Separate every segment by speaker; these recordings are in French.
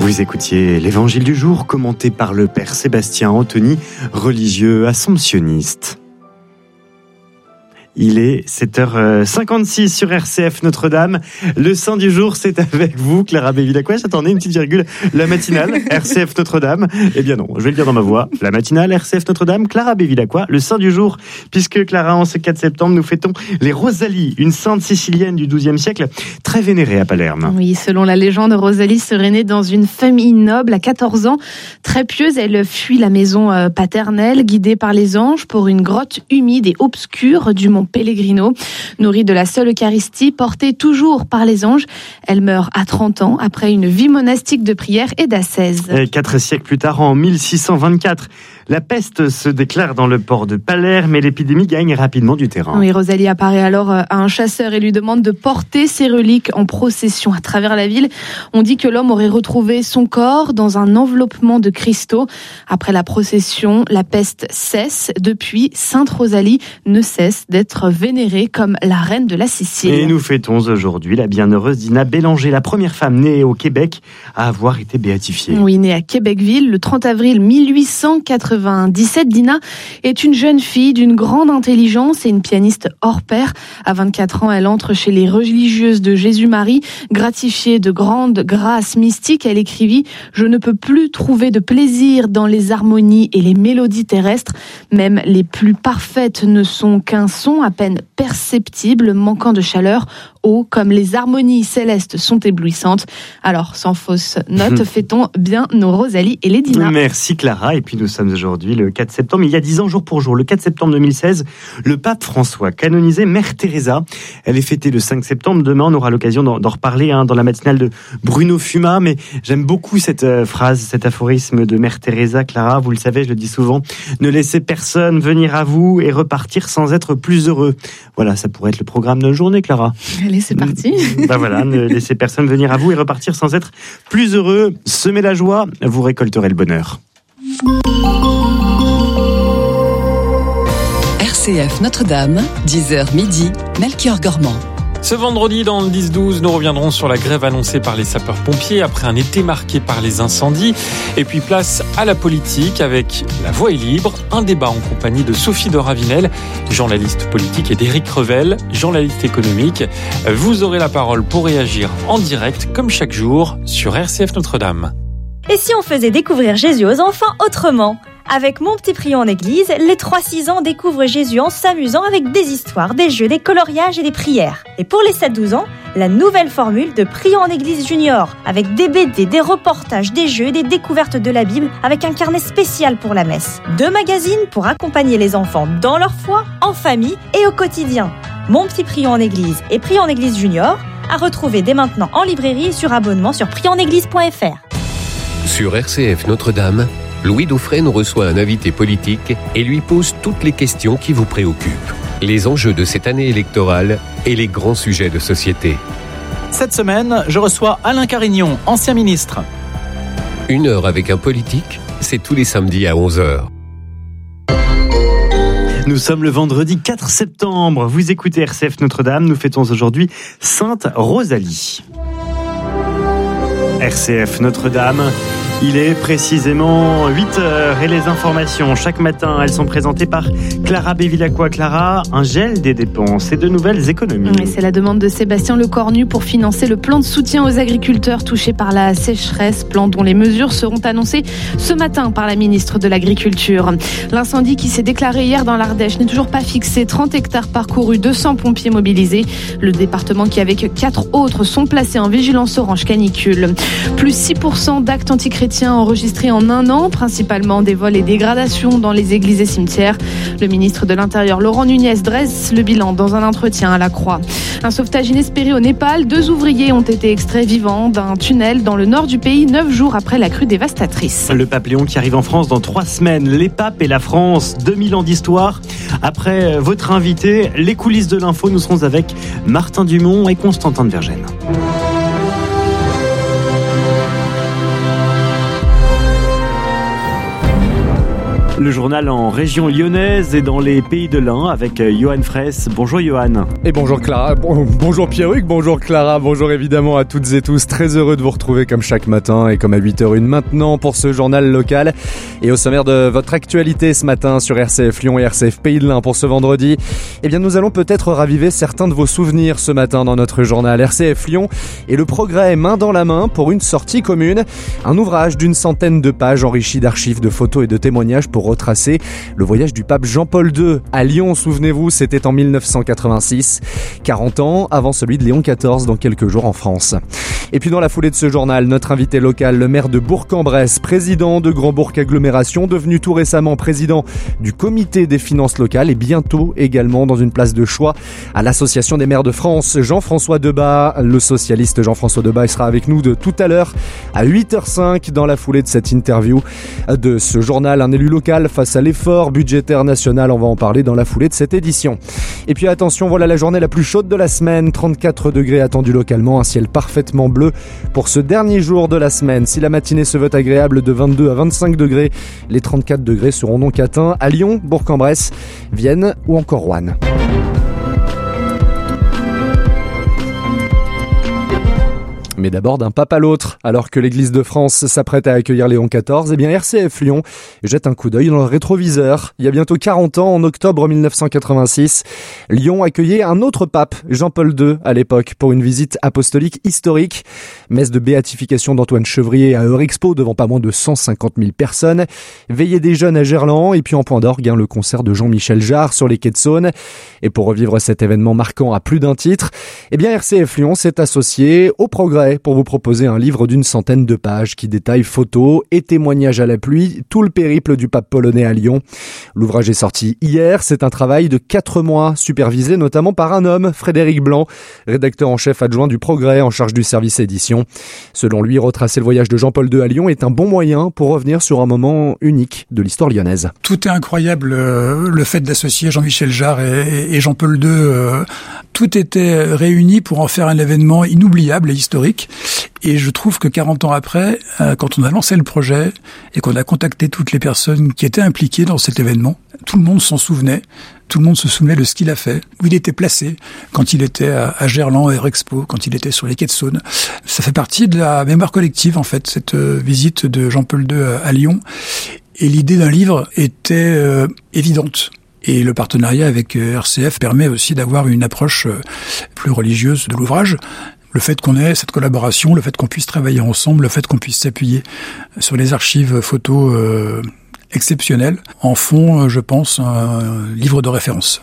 Speaker 1: Vous écoutiez l'Évangile du jour commenté par le Père Sébastien Anthony, religieux assomptionniste. Il est 7h56 sur RCF Notre-Dame. Le Saint du jour, c'est avec vous, Clara Bévilacqua. Attendez, une petite virgule. La matinale, RCF Notre-Dame. Eh bien non, je vais le dire dans ma voix. La matinale, RCF Notre-Dame, Clara Bévilacqua. Le Saint du jour, puisque Clara, en ce 4 septembre, nous fêtons les Rosalie, une sainte sicilienne du XIIe siècle, très vénérée à Palerme.
Speaker 2: Oui, selon la légende, Rosalie serait née dans une famille noble à 14 ans. Très pieuse, elle fuit la maison paternelle, guidée par les anges, pour une grotte humide et obscure du mont Pellegrino. Nourrie de la seule Eucharistie, portée toujours par les anges, elle meurt à 30 ans après une vie monastique de prière et d'ascèse.
Speaker 1: Et 4 siècles plus tard, en 1624, la peste se déclare dans le port de Palerme et l'épidémie gagne rapidement du terrain.
Speaker 2: Oui, Rosalie apparaît alors à un chasseur et lui demande de porter ses reliques en procession à travers la ville. On dit que l'homme aurait retrouvé son corps dans un enveloppement de cristaux. Après la procession, la peste cesse. Depuis, Sainte Rosalie ne cesse d'être vénérée comme la reine de la Sicile.
Speaker 1: Et nous fêtons aujourd'hui la bienheureuse Dina Bélanger, la première femme née au Québec à avoir été béatifiée.
Speaker 2: Oui, née à Québecville le 30 avril 1897, Dina est une jeune fille d'une grande intelligence et une pianiste hors pair. À 24 ans, elle entre chez les religieuses de Jésus-Marie. Gratifiée de grandes grâces mystiques, elle écrivit « Je ne peux plus trouver de plaisir dans les harmonies et les mélodies terrestres. Même les plus parfaites ne sont qu'un son à peine perceptible, manquant de chaleur. Oh, comme les harmonies célestes sont éblouissantes. » Alors, sans fausse note, fêtons bien nos Rosalie et les Dina.
Speaker 1: Merci Clara. Et puis nous sommes aujourd'hui le 4 septembre, il y a 10 ans jour pour jour, le 4 septembre 2016, le pape François canonisait Mère Teresa. Elle est fêtée le 5 septembre. Demain, on aura l'occasion d'en reparler dans la matinale de Bruno Fuma. Mais j'aime beaucoup cette phrase, cet aphorisme de Mère Teresa, Clara. Vous le savez, je le dis souvent. Ne laissez personne venir à vous et repartir sans être plus heureux. Voilà, ça pourrait être le programme de la journée, Clara.
Speaker 2: Allez, c'est parti.
Speaker 1: Voilà, ne laissez personne venir à vous et repartir sans être plus heureux. Semez la joie, vous récolterez le bonheur.
Speaker 3: RCF Notre-Dame, 10h midi, Melchior Gormand.
Speaker 4: Ce vendredi, dans le 10-12, nous reviendrons sur la grève annoncée par les sapeurs-pompiers après un été marqué par les incendies. Et puis place à la politique avec La Voix est libre, un débat en compagnie de Sophie de Ravinel, journaliste politique, et d'Éric Revel, journaliste économique. Vous aurez la parole pour réagir en direct, comme chaque jour, sur RCF Notre-Dame.
Speaker 5: Et si on faisait découvrir Jésus aux enfants autrement ? Avec Mon Petit Prion en Église, les 3-6 ans découvrent Jésus en s'amusant avec des histoires, des jeux, des coloriages et des prières. Et pour les 7-12 ans, la nouvelle formule de Prion en Église Junior, avec des BD, des reportages, des jeux et des découvertes de la Bible, avec un carnet spécial pour la messe. 2 magazines pour accompagner les enfants dans leur foi, en famille et au quotidien. Mon Petit Prion en Église et Prion en Église Junior, à retrouver dès maintenant en librairie et sur abonnement sur prionenéglise.fr.
Speaker 6: Sur RCF Notre-Dame, Louis Dauphren reçoit un invité politique et lui pose toutes les questions qui vous préoccupent. Les enjeux de cette année électorale et les grands sujets de société.
Speaker 7: Cette semaine, je reçois Alain Carignon, ancien ministre.
Speaker 6: 1 heure avec un politique, c'est tous les samedis à 11h.
Speaker 1: Nous sommes le vendredi 4 septembre. Vous écoutez RCF Notre-Dame. Nous fêtons aujourd'hui Sainte Rosalie. RCF Notre-Dame. Il est précisément 8h et les informations, chaque matin, elles sont présentées par Clara Bévilacqua. Clara, un gel des dépenses et de nouvelles économies.
Speaker 2: Et c'est la demande de Sébastien Lecornu pour financer le plan de soutien aux agriculteurs touchés par la sécheresse, plan dont les mesures seront annoncées ce matin par la ministre de l'Agriculture. L'incendie qui s'est déclaré hier dans l'Ardèche n'est toujours pas fixé. 30 hectares parcourus, 200 pompiers mobilisés. Le département qui, avec 4 autres, sont placés en vigilance orange canicule. Plus 6% d'actes antichrétiens enregistrés en un an, principalement des vols et dégradations dans les églises et cimetières. Le ministre de l'Intérieur, Laurent Nunez, dresse le bilan dans un entretien à la Croix. Un sauvetage inespéré au Népal. 2 ouvriers ont été extraits vivants d'un tunnel dans le nord du pays, 9 jours après la crue dévastatrice.
Speaker 1: Le pape Léon qui arrive en France dans 3 semaines. Les papes et la France, 2000 ans d'histoire. Après votre invité, les coulisses de l'info, nous serons avec Martin Dumont et Constantin de Vergennes. Le journal en région lyonnaise et dans les pays de l'Ain avec Johan Fraisse. Bonjour Johan.
Speaker 8: Et bonjour Clara, bonjour Pierruc, bonjour Clara, bonjour évidemment à toutes et tous. Très heureux de vous retrouver comme chaque matin et comme à 8h01 maintenant pour ce journal local. Et au sommaire de votre actualité ce matin sur RCF Lyon et RCF Pays de l'Ain pour ce vendredi, eh bien nous allons peut-être raviver certains de vos souvenirs ce matin dans notre journal RCF Lyon et le progrès main dans la main pour une sortie commune. Un ouvrage d'une centaine de pages enrichi d'archives, de photos et de témoignages pour retracer le voyage du pape Jean-Paul II à Lyon. Souvenez-vous, c'était en 1986, 40 ans avant celui de Léon XIV dans quelques jours en France. Et puis dans la foulée de ce journal, notre invité local, le maire de Bourg-en-Bresse, président de Grand Bourg Agglomération, devenu tout récemment président du comité des finances locales et bientôt également dans une place de choix à l'Association des maires de France. Jean-François Debat, le socialiste Jean-François Debat, il sera avec nous de tout à l'heure à 8h05 dans la foulée de cette interview de ce journal. Un élu local face à l'effort budgétaire national, on va en parler dans la foulée de cette édition. Et puis attention, voilà la journée la plus chaude de la semaine, 34 degrés attendus localement, un ciel parfaitement bleu pour ce dernier jour de la semaine. Si la matinée se veut agréable de 22 à 25 degrés, les 34 degrés seront donc atteints à Lyon, Bourg-en-Bresse, Vienne ou encore Roanne. Mais d'abord d'un pape à l'autre, alors que l'Église de France s'apprête à accueillir Léon XIV, eh bien RCF Lyon jette un coup d'œil dans le rétroviseur. Il y a bientôt 40 ans, en octobre 1986, Lyon accueillait un autre pape, Jean-Paul II à l'époque, pour une visite apostolique historique. Messe de béatification d'Antoine Chevrier à Eurexpo devant pas moins de 150 000 personnes. Veillée des jeunes à Gerland et puis en point d'orgue, le concert de Jean-Michel Jarre sur les quais de Saône. Et pour revivre cet événement marquant à plus d'un titre, eh bien RCF Lyon s'est associé au Progrès pour vous proposer un livre d'une centaine de pages qui détaille photos et témoignages à la pluie, tout le périple du pape polonais à Lyon. L'ouvrage est sorti hier, c'est un travail de 4 mois, supervisé notamment par un homme, Frédéric Blanc, rédacteur en chef adjoint du Progrès en charge du service édition. Selon lui, retracer le voyage de Jean-Paul II à Lyon est un bon moyen pour revenir sur un moment unique de l'histoire lyonnaise.
Speaker 9: Tout est incroyable, le fait d'associer Jean-Michel Jarre et Jean-Paul II. Tout était réuni pour en faire un événement inoubliable et historique. Et je trouve que 40 ans après, quand on a lancé le projet et qu'on a contacté toutes les personnes qui étaient impliquées dans cet événement, tout le monde s'en souvenait. Tout le monde se souvenait de ce qu'il a fait, où il était placé, quand il était à Gerland, à Eurexpo, quand il était sur les quais de Saône. Ça fait partie de la mémoire collective, en fait, cette visite de Jean-Paul II à Lyon. Et l'idée d'un livre était évidente. Et le partenariat avec RCF permet aussi d'avoir une approche plus religieuse de l'ouvrage. Le fait qu'on ait cette collaboration, le fait qu'on puisse travailler ensemble, le fait qu'on puisse s'appuyer sur les archives photos exceptionnelles, en font, je pense, un livre de référence.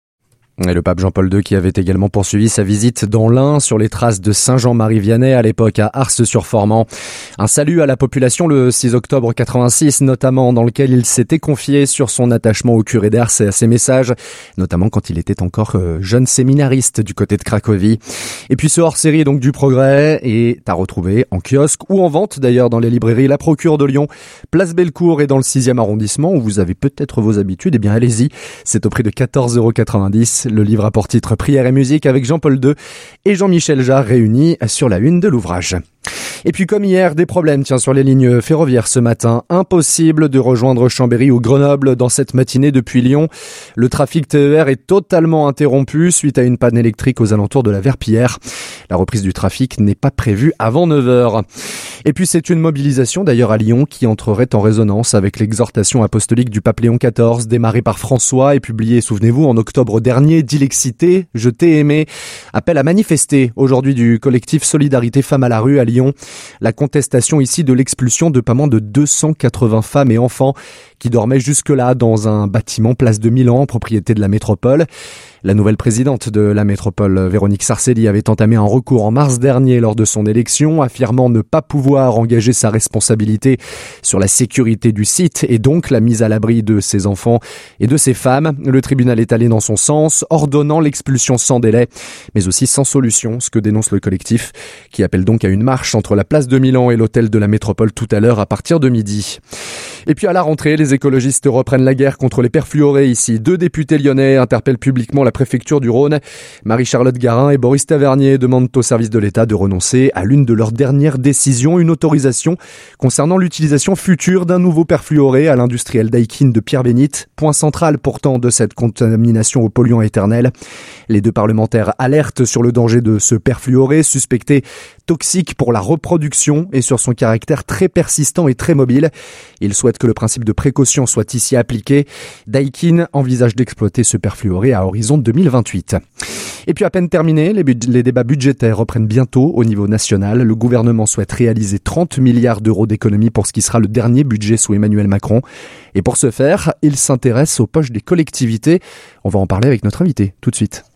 Speaker 8: Et le pape Jean-Paul II qui avait également poursuivi sa visite dans l'Ain sur les traces de Saint Jean-Marie Vianney à l'époque à Ars-sur-Formant. Un salut à la population le 6 octobre 86 notamment, dans lequel il s'était confié sur son attachement au curé d'Ars et à ses messages, notamment quand il était encore jeune séminariste du côté de Cracovie. Et puis ce hors-série donc du Progrès est à retrouver en kiosque ou en vente d'ailleurs dans les librairies La Procure de Lyon, Place Bellecour et dans le 6e arrondissement où vous avez peut-être vos habitudes. Eh bien allez-y, c'est au prix de 14,90 €. Le livre a pour titre Prière et musique avec Jean-Paul II et Jean-Michel Jarre réunis sur la une de l'ouvrage. Et puis comme hier, des problèmes sur les lignes ferroviaires ce matin. Impossible de rejoindre Chambéry ou Grenoble dans cette matinée depuis Lyon. Le trafic TER est totalement interrompu suite à une panne électrique aux alentours de la Verpillière. La reprise du trafic n'est pas prévue avant 9h. Et puis c'est une mobilisation d'ailleurs à Lyon qui entrerait en résonance avec l'exhortation apostolique du pape Léon XIV démarrée par François et publiée, souvenez-vous, en octobre dernier, Dilexité, je t'ai aimé. Appel à manifester aujourd'hui du collectif Solidarité Femmes à la rue à Lyon. La contestation ici de l'expulsion de pas moins de 280 femmes et enfants qui dormaient jusque-là dans un bâtiment place de Milan, propriété de la métropole. La nouvelle présidente de la métropole, Véronique Sarcelli, avait entamé un recours en mars dernier lors de son élection, affirmant ne pas pouvoir engager sa responsabilité sur la sécurité du site et donc la mise à l'abri de ses enfants et de ses femmes. Le tribunal est allé dans son sens, ordonnant l'expulsion sans délai, mais aussi sans solution, ce que dénonce le collectif, qui appelle donc à une marche entre la place de Milan et l'hôtel de la métropole tout à l'heure à partir de midi. Et puis à la rentrée, les écologistes reprennent la guerre contre les perfluorés ici. 2 députés lyonnais interpellent publiquement la préfecture du Rhône. Marie-Charlotte Garin et Boris Tavernier demandent au service de l'État de renoncer à l'une de leurs dernières décisions, une autorisation concernant l'utilisation future d'un nouveau perfluoré à l'industriel Daikin de Pierre-Bénite, point central pourtant de cette contamination aux polluants éternels. Les 2 parlementaires alertent sur le danger de ce perfluoré, suspecté toxique pour la reproduction et sur son caractère très persistant et très mobile. Ils souhaitent que le principe de précaution soit ici appliqué. Daikin envisage d'exploiter ce perfluoré à horizon 2028. Et puis à peine terminé, les débats budgétaires reprennent bientôt au niveau national. Le gouvernement souhaite réaliser 30 milliards d'euros d'économies pour ce qui sera le dernier budget sous Emmanuel Macron. Et pour ce faire, il s'intéresse aux poches des collectivités. On va en parler avec notre invité tout de suite.